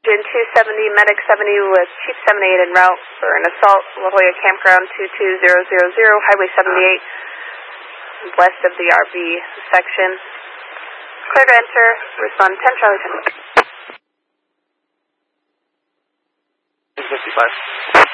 Engine 270, Medic 70 with Chief 78 en route for an assault, La Jolla Campground 22000, Highway 78, west of the RV section. Clear to enter, respond 10 Charlie 10. 55.